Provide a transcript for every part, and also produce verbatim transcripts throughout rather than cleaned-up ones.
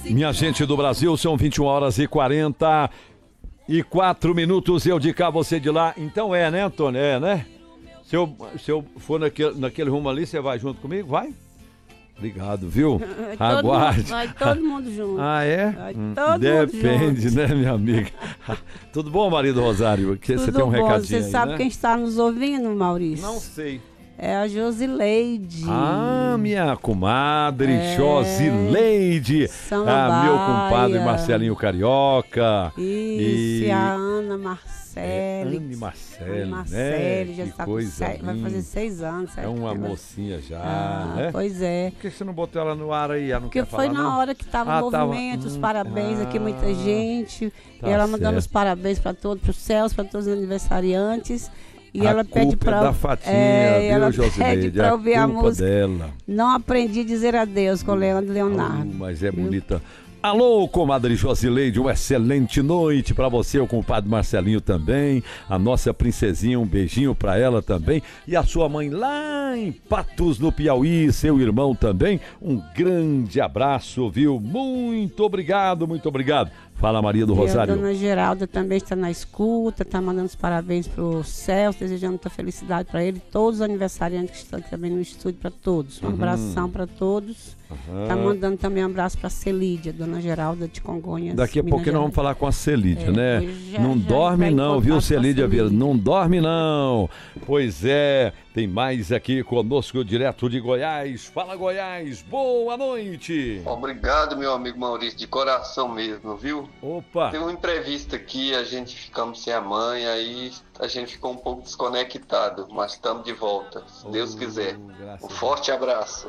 Minha gente do Brasil, são vinte e uma horas e quarenta e quatro minutos, eu de cá, você de lá. Então é, né, Antônio? É, né? Se eu, se eu for naquele, naquele rumo ali, você vai junto comigo? Vai? Obrigado, viu? Vai Aguarde. Mundo, vai todo mundo junto. Ah, é? Vai Hum, todo Depende, mundo junto. né, minha amiga? Tudo bom, marido Rosário? Que você Tudo tem um bom. recadinho Você aí, sabe né? quem está nos ouvindo, Maurício? Não sei. É a Josileide. Ah, minha comadre, É. Josileide. Samambaia. Ah, meu compadre Marcelinho Carioca. Isso, E e a Ana É, Marcele. Anne Marcele, Ana Marcele, né? já Que está com coisa sete, vai linda. fazer seis anos. É sete uma anos. mocinha já, Ah, né? pois é. Por que você não botou ela no ar aí? Ela não Porque quer foi falar, na não? hora que estava Ah, o tava- movimento, os hum, parabéns aqui, muita ah, gente. tá e ela mandando certo. os parabéns para todos, para os céus, para todos os aniversariantes. E A ela pede culpa para é da Fatinha, é, viu, ela Josileide? pede É para a ouvir a culpa música. dela. Não aprendi a dizer adeus com o Leandro Leonardo. Uh, mas é bonita. Alô, comadre Josileide, uma excelente noite pra você, o compadre Marcelinho também, a nossa princesinha, um beijinho pra ela também, e a sua mãe lá em Patos, no Piauí, seu irmão também, um grande abraço, viu? Muito obrigado, muito obrigado. Fala, Maria do E Rosário. a dona Geralda também está na escuta, está mandando os parabéns para o Celso, desejando muita felicidade para ele, todos os aniversariantes que estão também no estúdio, para todos. Um Uhum. abração para todos. Está Aham. mandando também um abraço para a Celídia, dona Geralda de Congonhas. Daqui a Minas pouquinho nós vamos Gerais. falar com a Celídia, É, né? pois já- não já dorme vai em não, viu, contato com a Celídia Vieira? Celídia. Não dorme não. Pois é, tem mais aqui conosco, direto de Goiás. Fala, Goiás, boa noite. Obrigado, meu amigo Maurício, de coração mesmo, viu? Opa. Teve um imprevisto aqui, a gente ficamos sem a mãe, aí a gente ficou um pouco desconectado, mas estamos de volta, se Deus Oh, quiser. graças Um a forte abraço.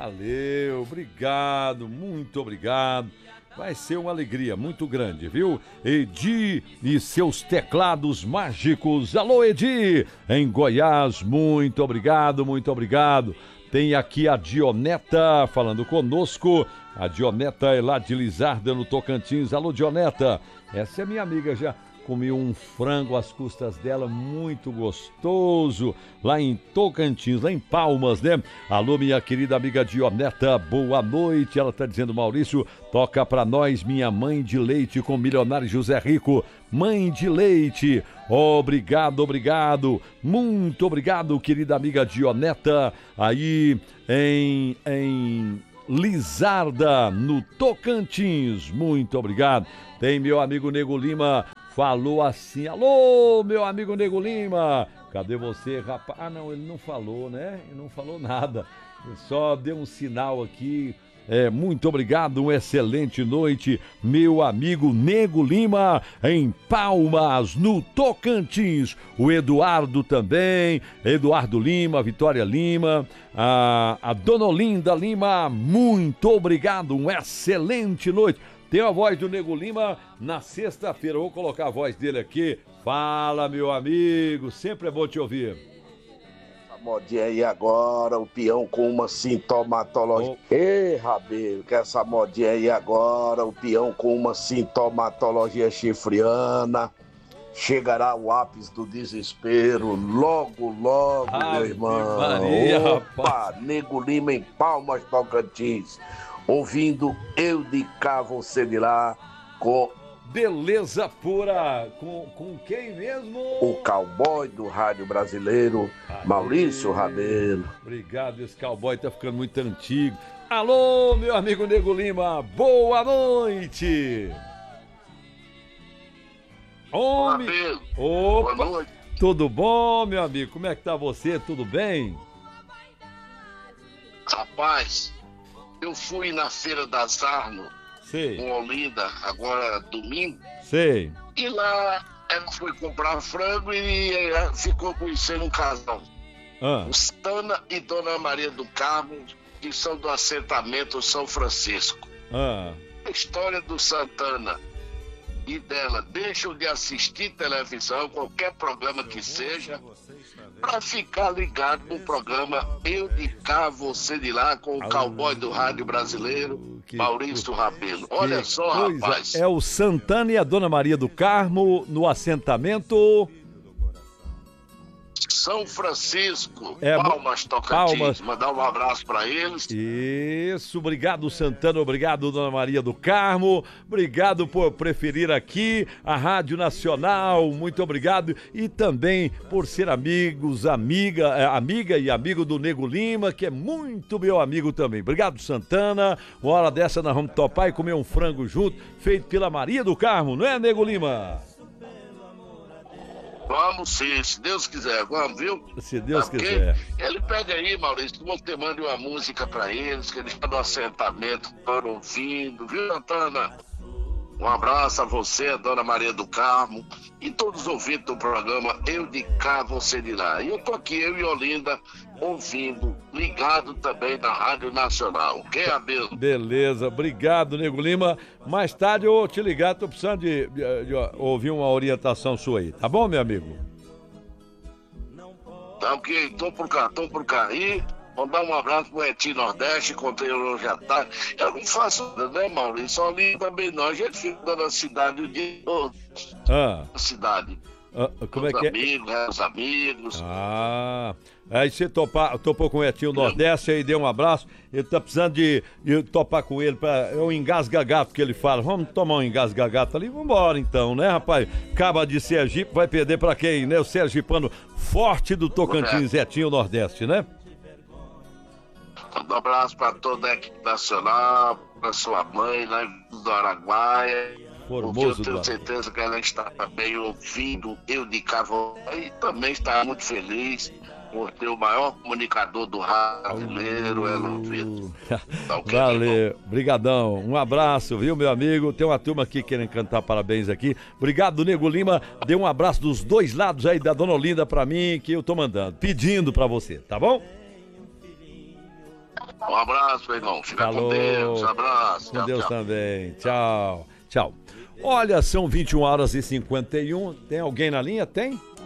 Valeu, obrigado, muito obrigado. Vai ser uma alegria muito grande, viu? Edi e seus teclados mágicos. Alô, Edi, em Goiás, muito obrigado, muito obrigado. Tem aqui a Dioneta falando conosco. A Dioneta é lá de Lizarda, no Tocantins. Alô, Dioneta, essa é minha amiga já. Comi um frango às custas dela, muito gostoso, lá em Tocantins, lá em Palmas, né? Alô, minha querida amiga Dioneta, boa noite. Ela tá dizendo, Maurício, toca pra nós, minha mãe de leite com milionário José Rico. Mãe de leite, obrigado, obrigado, muito obrigado, querida amiga Dioneta, aí em... em... Lizarda, no Tocantins, muito obrigado. Tem meu amigo Nego Lima, falou assim, alô, meu amigo Nego Lima, cadê você, rapaz? Ah, não, ele não falou, né? Ele não falou nada, ele só deu um sinal aqui. É, muito obrigado, uma excelente noite, meu amigo Nego Lima, em Palmas, no Tocantins. O Eduardo também, Eduardo Lima, Vitória Lima, a, a Dona Olinda Lima, muito obrigado, uma excelente noite. Tem a voz do Nego Lima na sexta-feira, vou colocar a voz dele aqui. Fala, meu amigo, sempre é bom te ouvir. Modinha aí agora, o peão com uma sintomatologia. Oh. Ei, Rabelo, que essa modinha aí agora, o peão com uma sintomatologia chifriana. Chegará o ápice do desespero, logo, logo, Ave meu irmão. Maria, Opa, rapaz. Nego Lima em Palmas, Tocantins. Ouvindo Eu de Cá, Você de Lá, com Beleza pura, com, com quem mesmo? o cowboy do rádio brasileiro, Maurício Rabelo. Obrigado, esse cowboy tá ficando muito antigo. Alô, meu amigo Nego Lima, boa noite. Homem. Rabelo, Opa, boa noite. tudo bom, meu amigo? Como é que tá você? Tudo bem? Rapaz, eu fui na Feira das Armas, Sei, com Olinda, agora domingo, sei. e lá ela foi comprar frango e eh, ficou conhecendo um casal. Ah, O Santana e Dona Maria do Carmo, que são do assentamento São Francisco. ah. A história do Santana e dela deixam de assistir televisão, qualquer programa que seja, para ficar ligado no programa Eu de Cá, Você de Lá, com o cowboy do rádio brasileiro, Que Maurício Rabelo. Olha Que só, coisa. rapaz. É o Santana e a Dona Maria do Carmo no assentamento São Francisco, É, Palmas Tocantins. Palmas. Mandar um abraço para eles. Isso, obrigado Santana, obrigado Dona Maria do Carmo, obrigado por preferir aqui a Rádio Nacional, muito obrigado e também por ser amigos, amiga, é, amiga e amigo do Nego Lima, que é muito meu amigo também. Obrigado Santana, uma hora dessa nós vamos topar e comer um frango junto, feito pela Maria do Carmo, não é, Nego Lima? Vamos sim, se Deus quiser, vamos, viu? Se Deus Tá, porque quiser. Ele pede aí, Maurício, que você mande uma música pra eles, que eles estão no assentamento, estão ouvindo, viu, Santana? Um abraço a você, a Dona Maria do Carmo e todos os ouvintes do programa Eu de Cá, Você de Lá. E eu tô aqui, eu e Olinda, ouvindo, ligado também na Rádio Nacional. Ok, Abel? Beleza, obrigado, Nego Lima. Mais tarde eu vou te ligar, tô precisando de, de, de ouvir uma orientação sua aí, tá bom, meu amigo? Tá ok, tô por cá, tô por cá. E mandar um abraço pro Etim Nordeste, encontrei ele hoje à tarde. Eu não faço nada, né, Maurício? Só ali também não. A gente fica na cidade o dia todo. Ah, Na cidade. ah, como é Os que é? amigos, né, os amigos. Ah, aí você topa, topou com o Etinho Nordeste aí, deu um abraço. Ele tá precisando de, de topar com ele para é um engasga-gato que ele fala. Vamos tomar um engasga-gato ali, vambora então, né, rapaz? Acaba de Sergipe, vai perder pra quem, né? O sergipano forte do Tocantins, Etinho Nordeste, né? Um abraço para toda a equipe nacional, para sua mãe lá do Araguaia. Formoso Porque eu do tenho Araguaia. certeza que ela está também ouvindo Eu de Cavo e também está muito feliz por ter o maior comunicador do rádio brasileiro, ela ouvindo. Tá ok, Valeu, brigadão, um abraço, viu, meu amigo? Tem uma turma aqui querendo cantar parabéns aqui. Obrigado, Nego Lima. Dê um abraço dos dois lados aí da Dona Olinda pra mim, que eu tô mandando, pedindo pra você, tá bom? Um abraço, meu irmão. Fica Falou. com Deus. Abraço. Com Tchau, Deus tchau. também. Tchau. Tchau. Olha, são vinte e uma horas e cinquenta e um. Tem alguém na linha? Tem?